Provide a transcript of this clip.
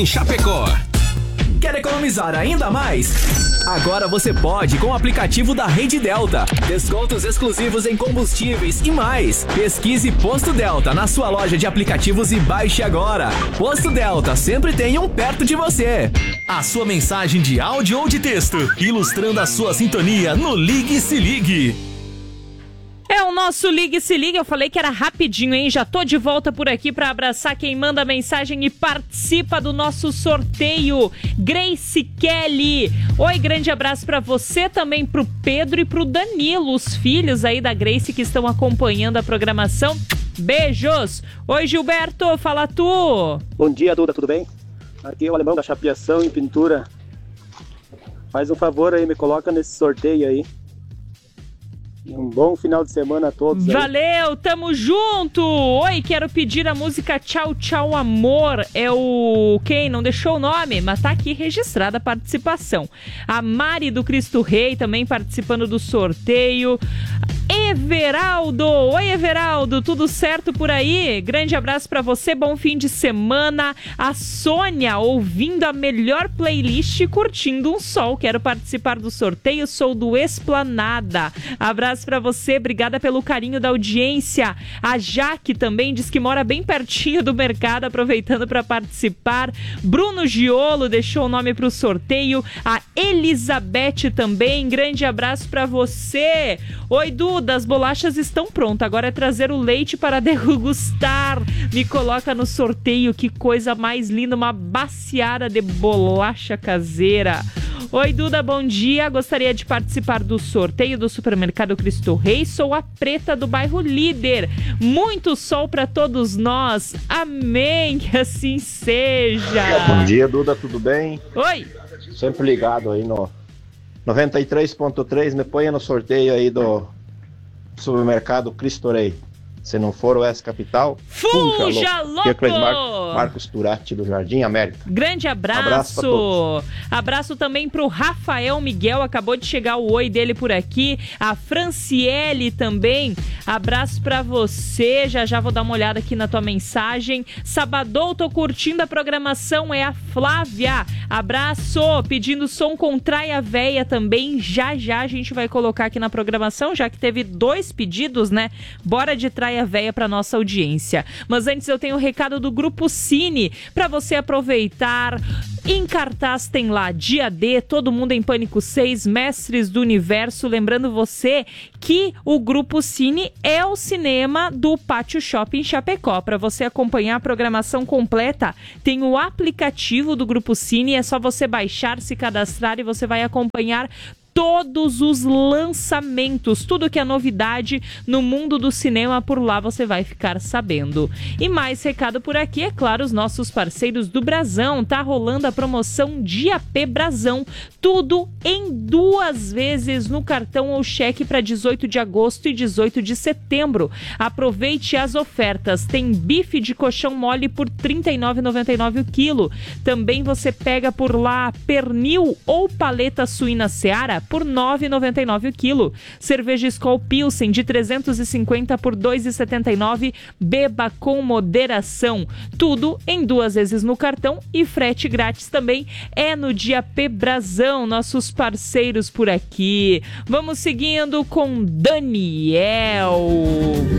em Chapecó. Quer economizar ainda mais? Agora você pode com o aplicativo da Rede Delta. Descontos exclusivos em combustíveis e mais. Pesquise Posto Delta na sua loja de aplicativos e baixe agora. Posto Delta, sempre tem um perto de você. A sua mensagem de áudio ou de texto, ilustrando a sua sintonia no Ligue e Se Ligue. É o nosso Ligue Se Ligue, eu falei que era rapidinho, hein? Já tô de volta por aqui para abraçar quem manda mensagem e participa do nosso sorteio, Grace Kelly. Oi, grande abraço para você, também pro Pedro e pro Danilo, os filhos aí da Grace que estão acompanhando a programação. Beijos! Oi, Gilberto, fala tu! Bom dia, Duda, tudo bem? Aqui é o Alemão da Chapeação em Pintura. Faz um favor aí, me coloca nesse sorteio aí. Um bom final de semana a todos aí. Valeu, tamo junto! Oi, quero pedir a música Tchau, Tchau, Amor. É o... quem? Não deixou o nome, mas tá aqui registrada a participação. A Mari do Cristo Rei também participando do sorteio. Everaldo! Oi, Everaldo, tudo certo por aí? Grande abraço pra você, bom fim de semana. A Sônia, ouvindo a melhor playlist e curtindo um sol. Quero participar do sorteio, sou do Esplanada. Abraço pra você, obrigada pelo carinho da audiência. A Jaque também diz que mora bem pertinho do mercado, aproveitando pra participar. Bruno Giolo deixou o nome pro sorteio. A Elizabeth também, grande abraço pra você. Oi, Duda, as bolachas estão prontas, agora é trazer o leite para degustar. Me coloca no sorteio, que coisa mais linda, uma baciada de bolacha caseira. Oi, Duda, bom dia, gostaria de participar do sorteio do Supermercado Cristo Rei, sou a Preta do bairro Líder. Muito sol para todos nós, amém, que assim seja. Bom dia, Duda, tudo bem? Oi. Sempre ligado aí no 93.3, me ponha no sorteio aí do Supermercado Cristo Rei. Se não for o S Capital, fuja louco! Marcos Turati do Jardim América. Grande abraço. Abraço também pro Rafael Miguel, acabou de chegar o oi dele por aqui. A Franciele também, abraço pra você. Já vou dar uma olhada aqui na tua mensagem. Sabadão, tô curtindo a programação, é a Flávia. Abraço, pedindo som com Traia Véia também. Já a gente vai colocar aqui na programação, já que teve 2 pedidos, né? Bora de Traia Véia para nossa audiência. Mas antes eu tenho o recado do Grupo Cine para você aproveitar. Em cartaz tem lá Dia D, Todo Mundo em Pânico 6, Mestres do Universo. Lembrando você que o Grupo Cine é o cinema do Pátio Shopping Chapecó. Para você acompanhar a programação completa, tem o aplicativo do Grupo Cine. É só você baixar, se cadastrar e você vai acompanhar todos os lançamentos, tudo que é novidade no mundo do cinema, por lá você vai ficar sabendo. E mais recado por aqui, é claro, os nossos parceiros do Brasão. Tá rolando a promoção Dia P Brasão, tudo em 2 vezes no cartão ou cheque para 18 de agosto e 18 de setembro. Aproveite as ofertas, tem bife de colchão mole por R$ 39,99 o quilo. Também você pega por lá pernil ou paleta suína Seara por R$ 9,99 o quilo. Cerveja Skol Pilsen de 350 por R$ 2,79. Beba com moderação. Tudo em 2 vezes no cartão e frete grátis também é no Dia P Brasão, nossos parceiros por aqui. Vamos seguindo com Daniel.